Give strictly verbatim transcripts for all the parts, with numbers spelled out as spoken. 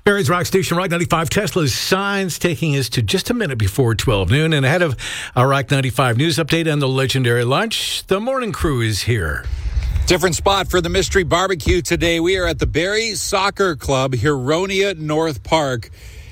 Barrie's Rock Station, Rock ninety-five. Tesla's signs taking us to just a minute before twelve noon. And ahead of our Rock ninety-five news update and the legendary lunch, the morning crew is here. Different spot for the mystery barbecue today. We are at the Barrie Soccer Club, Huronia North Park,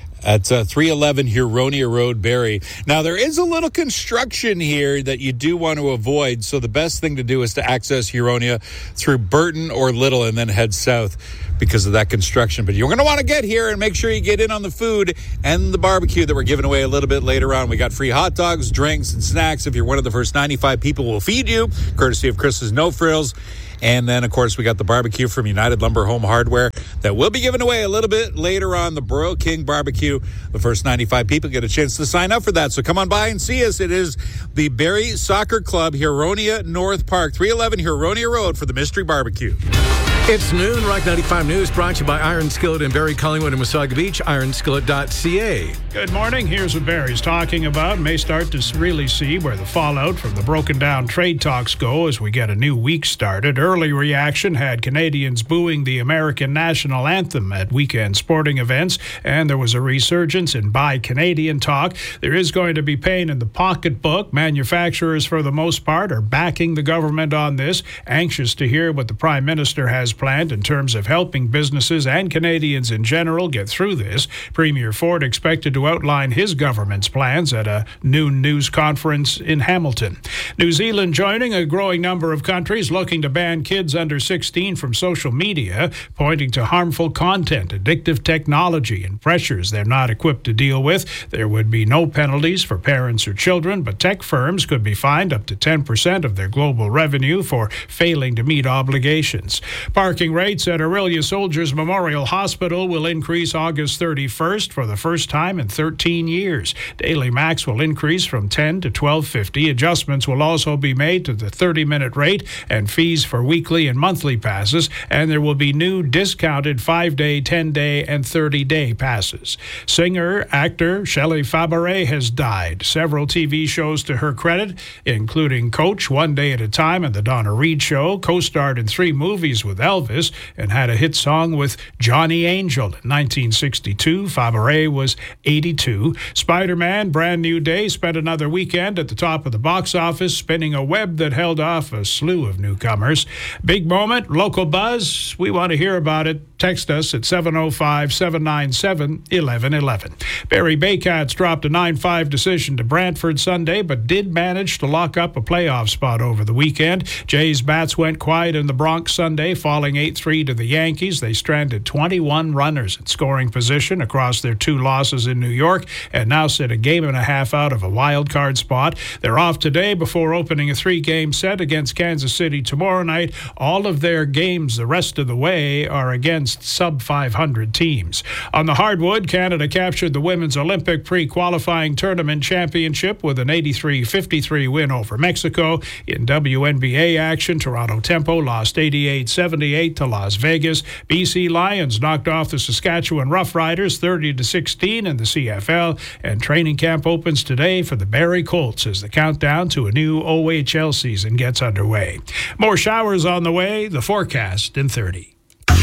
at uh, three eleven Huronia Road, Barrie. Now, there is a little construction here that you do want to avoid, so the best thing to do is to access Huronia through Burton or Little and then head south because of that construction. But you're going to want to get here and make sure you get in on the food and the barbecue that we're giving away a little bit later on. We got free hot dogs, drinks, and snacks. If you're one of the first ninety-five people, we'll feed you, courtesy of Chris's No Frills. And then, of course, we got the barbecue from United Lumber Home Hardware that will be given away a little bit later on, the Broil King Barbecue. The first ninety-five people get a chance to sign up for that. So come on by and see us. It is the Barrie Soccer Club, Huronia North Park, three eleven Huronia Road for the Mystery Barbecue. It's noon. Rock ninety-five News brought to you by Iron Skillet in Barrie, Collingwood, and Wasaga Beach. iron skillet dot c a. Good morning. Here's what Barrie's talking about. May start to really see where the fallout from the broken down trade talks go as we get a new week started. Early reaction had Canadians booing the American national anthem at weekend sporting events, and there was a resurgence in Buy Canadian talk. There is going to be pain in the pocketbook. Manufacturers, for the most part, are backing the government on this, anxious to hear what the Prime Minister has planned in terms of helping businesses and Canadians in general get through this. Premier Ford expected to outline his government's plans at a noon news conference in Hamilton. New Zealand joining a growing number of countries looking to ban kids under sixteen from social media, pointing to harmful content, addictive technology, and pressures they're not equipped to deal with. There would be no penalties for parents or children, but tech firms could be fined up to ten percent of their global revenue for failing to meet obligations. Parking rates at Aurelia Soldiers Memorial Hospital will increase August thirty-first for the first time in thirteen years. Daily max will increase from ten to twelve fifty. Adjustments will also be made to the thirty-minute rate and fees for weekly and monthly passes, and there will be new discounted five-day, ten-day, and thirty-day passes. Singer, actor Shelley Fabares has died. Several T V shows to her credit, including Coach, One Day at a Time, and The Donna Reed Show, co-starred in three movies with Elvis, and had a hit song with Johnny Angel. In nineteen sixty-two, Fabares was eighty-two. Spider-Man, Brand New Day, spent another weekend at the top of the box office, spinning a web that held off a slew of newcomers. Big moment, local buzz. We want to hear about it. Text us at seven oh five, seven nine seven, one one one one. Barrie Baycats dropped a nine five decision to Brantford Sunday, but did manage to lock up a playoff spot over the weekend. Jays bats went quiet in the Bronx Sunday, falling eight three to the Yankees. They stranded twenty-one runners in scoring position across their two losses in New York and now sit a game and a half out of a wild card spot. They're off today before opening a three-game set against Kansas City tomorrow night. All of their games the rest of the way are against sub five hundred teams. On the hardwood, Canada captured the women's Olympic pre-qualifying tournament championship with an eighty-three fifty-three win over Mexico. In W N B A action, Toronto Tempo lost eighty-eight seventy-eight to Las Vegas. B C Lions knocked off the Saskatchewan Roughriders thirty to sixteen in the C F L, and training camp opens today for the Barrie Colts as the countdown to a new O H L season gets underway. More showers on the way, the forecast in thirty.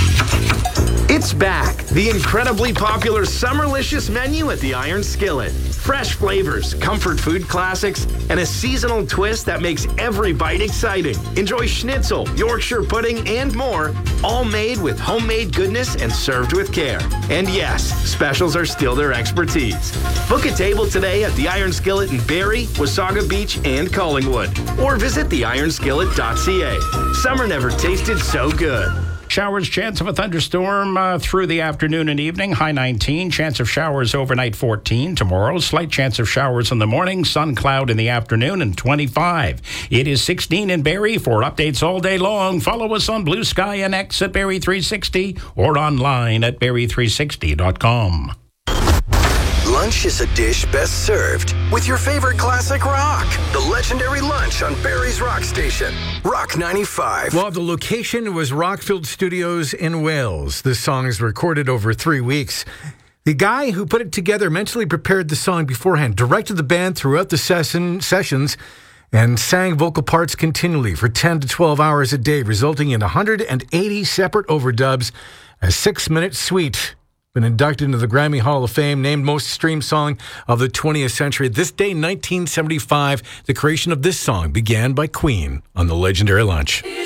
It's back. The incredibly popular Summerlicious menu at the Iron Skillet. Fresh flavors, comfort food classics, and a seasonal twist that makes every bite exciting. Enjoy schnitzel, Yorkshire pudding, and more, all made with homemade goodness and served with care. And yes, specials are still their expertise. Book a table today at the Iron Skillet in Barrie, Wasaga Beach, and Collingwood. Or visit the iron skillet dot c a. Summer never tasted so good. Showers, chance of a thunderstorm uh, through the afternoon and evening. High nineteen. Chance of showers overnight fourteen. Tomorrow, slight chance of showers in the morning. Sun cloud in the afternoon and twenty-five. It is sixteen in Barrie. For updates all day long, follow us on Blue Sky and X at Barrie three sixty or online at barrie three sixty dot com. Lunch is a dish best served with your favorite classic rock. The legendary lunch on Barrie's Rock Station, Rock ninety-five. Well, the location was Rockfield Studios in Wales. This song is recorded over three weeks. The guy who put it together mentally prepared the song beforehand, directed the band throughout the session, sessions, and sang vocal parts continually for ten to twelve hours a day, resulting in one hundred eighty separate overdubs, a six-minute suite been inducted into the Grammy Hall of Fame, named most streamed song of the twentieth century. This day, nineteen seventy-five, the creation of this song began by Queen on the Legendary Lunch.